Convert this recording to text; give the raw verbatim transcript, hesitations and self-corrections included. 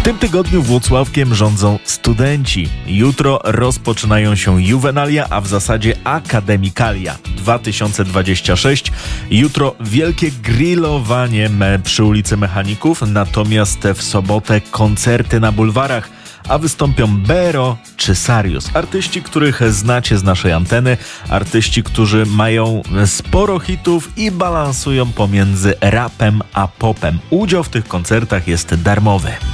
tym tygodniu Włocławkiem rządzą studenci. Jutro rozpoczynają się juwenalia, a w zasadzie akademikalia dwa tysiące dwadzieścia sześć. Jutro wielkie grillowanie przy ulicy Mechaników, natomiast w sobotę koncerty na bulwarach, a wystąpią Bero czy Sarius. Artyści, których znacie z naszej anteny, artyści, którzy mają sporo hitów i balansują pomiędzy rapem a popem. Udział w tych koncertach jest darmowy.